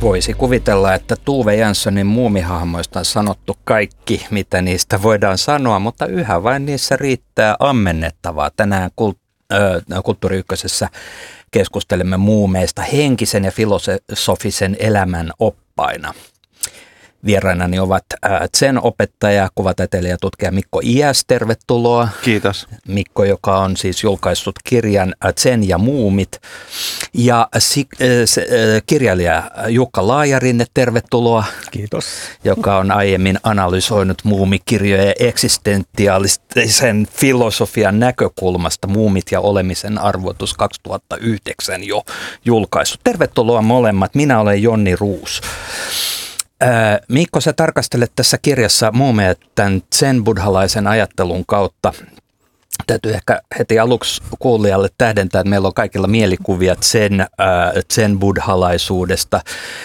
Voisi kuvitella, että Tove Janssonin muumihahmoista on sanottu kaikki, mitä niistä voidaan sanoa, mutta yhä vain niissä riittää ammennettavaa. Tänään Kulttuuri Ykkösessä keskustelemme muumeista henkisen ja filosofisen elämän oppaina. Vierainani ovat Zen-opettaja, kuvataiteilija ja tutkija Mikko Iäs, tervetuloa. Kiitos. Mikko, joka on siis julkaissut kirjan Zen ja muumit. Ja kirjailija Jukka Laajarinne, tervetuloa. Kiitos. Joka on aiemmin analysoinut muumikirjoja eksistentiaalisen filosofian näkökulmasta. Muumit ja olemisen arvotus 2009 jo julkaissut. Tervetuloa molemmat. Minä olen Jonni Ruus. Mikko, sä tarkastelet tässä kirjassa muumeja tämän zen-buddhalaisen ajattelun kautta. Täytyy ehkä heti aluksi kuulijalle tähdentää, että meillä on kaikilla mielikuvia zen-buddhalaisuudesta.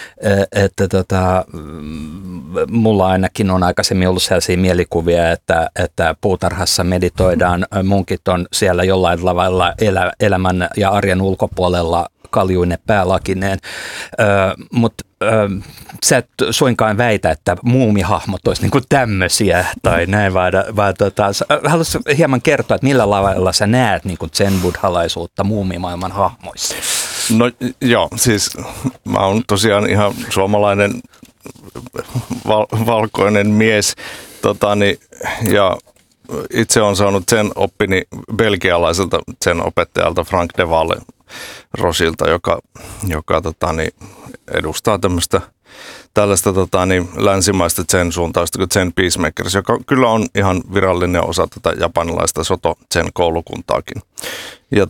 Mulla ainakin on aikaisemmin ollut sellaisia mielikuvia, että puutarhassa meditoidaan, munkit on siellä jollain tavalla elämän ja arjen ulkopuolella kaljuinen päälakineen, mutta sä et suinkaan väitä, että muumihahmot olisi niin kuin tämmöisiä tai näin, vaan haluaisin hieman kertoa, että millä lailla sä näet niin kuin zen-buddhalaisuutta muumimaailman hahmoissa? No joo, siis mä oon tosiaan ihan suomalainen valkoinen mies ja itse olen saanut sen oppini belgialaiselta sen opettajalta Frank de Waal Rosilta, joka edustaa tällaista länsimaista zen-suuntausta kuin Zen Peacemakers, joka kyllä on ihan virallinen osa tätä japanilaista Soto Zen-koulukuntaakin. Ja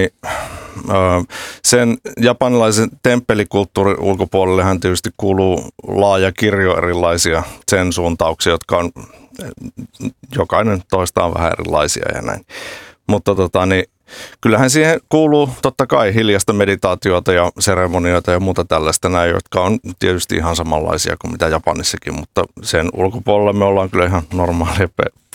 sen japanilaisen temppelikulttuurin ulkopuolellehan tietysti kuuluu laaja kirjo erilaisia zen-suuntauksia, jotka on jokainen toistaan vähän erilaisia ja näin. Mutta kyllähän siihen kuuluu totta kai hiljaista meditaatiota ja seremonioita ja muuta tällaista näin, jotka on tietysti ihan samanlaisia kuin mitä Japanissakin, mutta sen ulkopuolella me ollaan kyllä ihan normaalia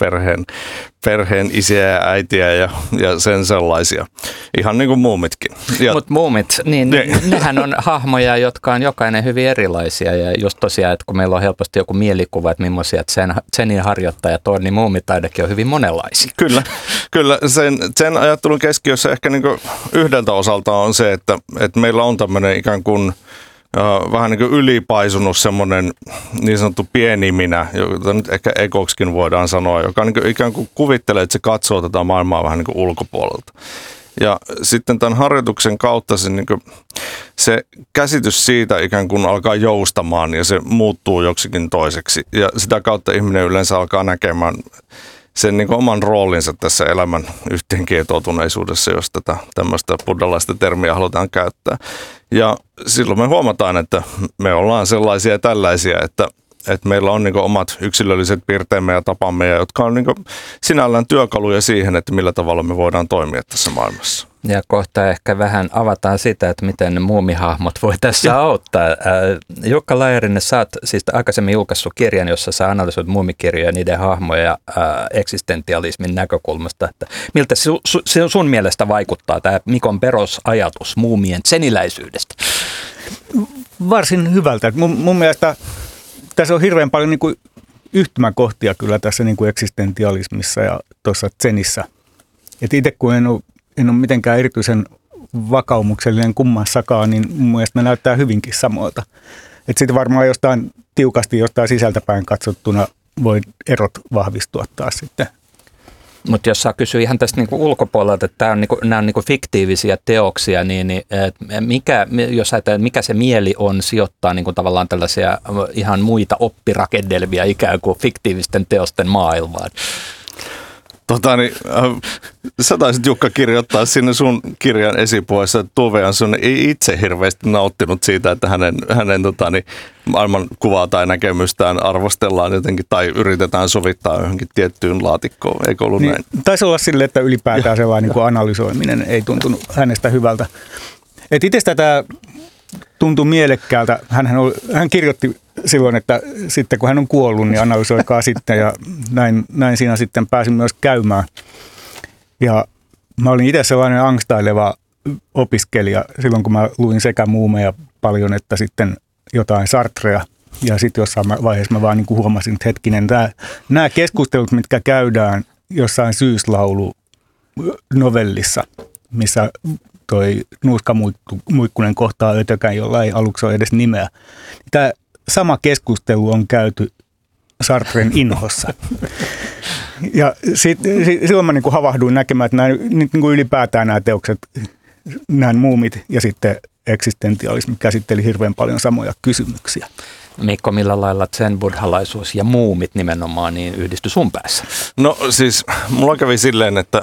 perheen isiä ja äitiä ja sen sellaisia. Ihan niin kuin muumitkin. Mutta muumit, niin nehän on hahmoja, jotka on jokainen hyvin erilaisia ja just tosiaan, että kun meillä on helposti joku mielikuva, että millaisia Zenin harjoittajat on, niin muumit ainakin on hyvin monenlaisia. Kyllä. Sen ajattelun keskiössä ehkä niin kuin yhdeltä osalta on se, että meillä on tämmöinen ikään kuin vähän niin kuin ylipaisunut semmoinen niin sanottu pieni minä, jota nyt ehkä ekoksikin voidaan sanoa, joka niin kuin ikään kuin kuvittelee, että se katsoo tätä maailmaa vähän niin kuin ulkopuolelta. Ja sitten tämän harjoituksen kautta se käsitys siitä ikään kuin alkaa joustamaan ja se muuttuu joksikin toiseksi. Ja sitä kautta ihminen yleensä alkaa näkemään sen niin kuin oman roolinsa tässä elämän yhteenkietoutuneisuudessa, jos tätä tämmöistä buddhalaista termiä halutaan käyttää. Ja silloin me huomataan, että me ollaan sellaisia ja tällaisia, että meillä on niin kuin omat yksilölliset piirteemme ja tapamme, jotka on niin kuin sinällään työkaluja siihen, että millä tavalla me voidaan toimia tässä maailmassa. Ja kohta ehkä vähän avataan sitä, että miten muumihahmot voi tässä auttaa. Jukka Laajarinne, sä oot siis aikaisemmin julkaissut kirjan, jossa sä analysoit muumikirjoja ja niiden hahmoja eksistentialismin näkökulmasta. Että miltä sun mielestä vaikuttaa tämä Mikon perusajatus muumien zeniläisyydestä? Varsin hyvältä. Mun mielestä tässä on hirveän paljon niin kuin yhtymäkohtia kyllä tässä niin kuin eksistentialismissa ja tuossa zenissä. Et itse kun en ole mitenkään erityisen vakaumuksellinen kummassakaan, niin mun mielestä ne näyttää hyvinkin samoilta. Että sitten varmaan tiukasti jostain sisältäpäin katsottuna voi erot vahvistua taas sitten. Mutta jos saa kysyä ihan tästä niinku ulkopuolelta, että nämä on niinku fiktiivisiä teoksia, niin jos ajatellaan, mikä se mieli on sijoittaa niinku tavallaan tällaisia ihan muita oppirakendelmia ikään kuin fiktiivisten teosten maailmaan? Sä taisit, Jukka, kirjoittaa sinne sun kirjan esipuheessa, että Tove Jansson ei itse hirveästi nauttinut siitä, että hänen maailmankuvaa tai näkemystään arvostellaan jotenkin tai yritetään sovittaa johonkin tiettyyn laatikkoon. Eikö ollut näin? Taisi olla silleen, että ylipäätään sellainen niin kuin analysoiminen ei tuntunut hänestä hyvältä. Et itse tätä tuntui mielekkäältä. Hän kirjoitti silloin, että sitten kun hän on kuollut, niin analysoikaa sitten ja näin siinä sitten pääsin myös käymään. Ja mä olin itse sellainen angstaileva opiskelija silloin, kun mä luin sekä muumeja paljon että sitten jotain Sartrea. Ja sitten jossain vaiheessa mä vaan niin kuin huomasin, että hetkinen, nämä keskustelut, mitkä käydään jossain syyslaulu-novellissa, missä toi Nuuskamuikkunen kohtaa Ötökän, jolla ei aluksi ole edes nimeä. Tämä sama keskustelu on käyty Sartren Inhossa. Ja silloin mä niin kuin havahduin näkemään, että niin kuin ylipäätään nämä teokset, nämä muumit ja sitten eksistentialismi käsitteli hirveän paljon samoja kysymyksiä. Mikko, millä lailla zen-buddhalaisuus ja muumit nimenomaan niin yhdistyi sun päässä? No siis mulla kävi silleen, että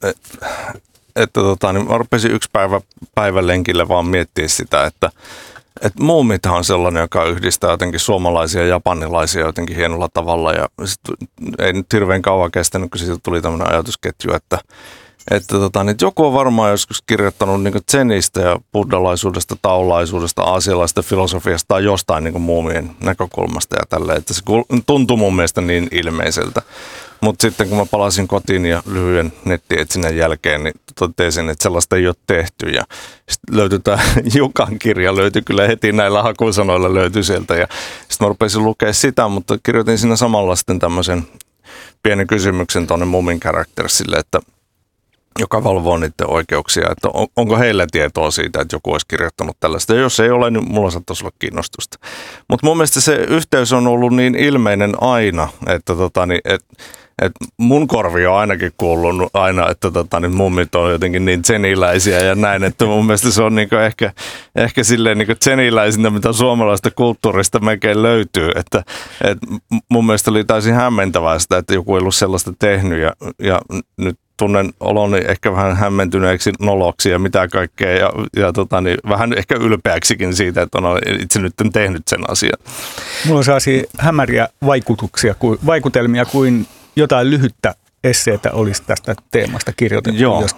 niin mä rupesin yksi päivän lenkille vaan miettiä sitä, että muumithan on sellainen, joka yhdistää jotenkin suomalaisia ja japanilaisia jotenkin hienolla tavalla. Ja ei nyt hirveän kauan kestänyt, kun siitä tuli tämmöinen ajatusketju, että joku on varmaan joskus kirjoittanut niin zenistä ja buddhalaisuudesta, taolaisuudesta, aasialaisesta filosofiasta tai jostain niin muumien näkökulmasta ja tälleen, että se tuntuu mun mielestä niin ilmeiseltä. Mutta sitten kun mä palasin kotiin ja lyhyen nettietsinnän jälkeen, niin totesin, että sellaista ei ole tehty. Ja sitten löytyi tämä Jukan kirja, löytyi kyllä heti näillä hakusanoilla löytyi sieltä. Ja sitten mä rupesin lukea sitä, mutta kirjoitin siinä samalla sitten tämmöisen pienen kysymyksen tuonne Moomin Charactersille, että joka valvoo niiden oikeuksia, että onko heillä tietoa siitä, että joku olisi kirjoittanut tällaista. Ja jos ei ole, niin mulla saattaisi olla kiinnostusta. Mutta mun mielestä se yhteys on ollut niin ilmeinen aina, että mun korvi on ainakin kuullut aina, että mummit on jotenkin niin zeniläisiä ja näin, että mun mielestä se on niinku ehkä silleen niinku zeniläisintä, mitä suomalaista kulttuurista melkein löytyy, että mun mielestä oli täysin hämmentävää sitä, että joku ei ollut sellaista tehnyt ja nyt tunnen oloni ehkä vähän hämmentyneeksi, noloksi ja mitä kaikkea ja vähän ehkä ylpeäksikin siitä, että on itse nyt tehnyt sen asian. Mulla on sellaisia hämäriä vaikutelmia kuin jotain lyhyttä esseetä olisi tästä teemasta kirjoitettu